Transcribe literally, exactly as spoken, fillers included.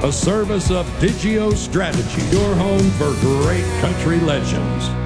a service of Digio Strategy, your home for great country legends.